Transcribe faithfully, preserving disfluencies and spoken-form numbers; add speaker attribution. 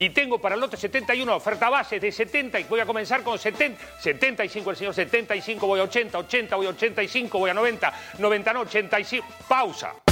Speaker 1: Y tengo para el lote setenta y uno oferta base de setenta y voy a comenzar con setenta, setenta y cinco el señor, setenta y cinco voy a ochenta, ochenta voy a ochenta y cinco, voy a noventa, noventa no, ochenta y cinco. Pausa.